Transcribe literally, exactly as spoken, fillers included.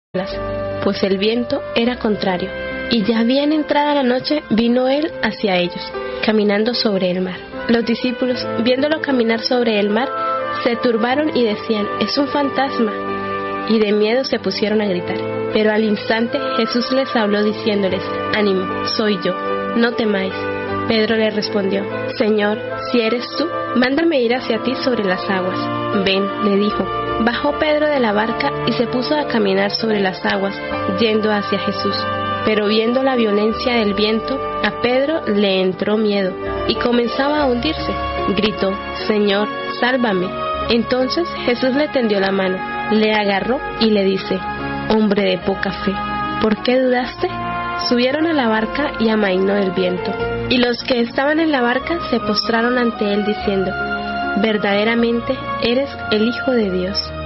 pues el viento era contrario. Y ya bien entrada la noche, vino él hacia ellos, caminando sobre el mar. Los discípulos, viéndolo caminar sobre el mar, se turbaron y decían: «Es un fantasma», y de miedo se pusieron a gritar. Pero al instante Jesús les habló diciéndoles: «Ánimo, soy yo, no temáis». Pedro le respondió: «Señor, si eres tú, mándame ir hacia ti sobre las aguas». «Ven», le dijo. Bajó Pedro de la barca y se puso a caminar sobre las aguas, yendo hacia Jesús. Pero viendo la violencia del viento, a Pedro le entró miedo y comenzaba a hundirse. Gritó: «Señor, sálvame». Entonces Jesús le tendió la mano, le agarró y le dice: «Hombre de poca fe, ¿por qué dudaste?». Subieron a la barca y amainó el viento. Y los que estaban en la barca se postraron ante él diciendo: «Verdaderamente eres el Hijo de Dios».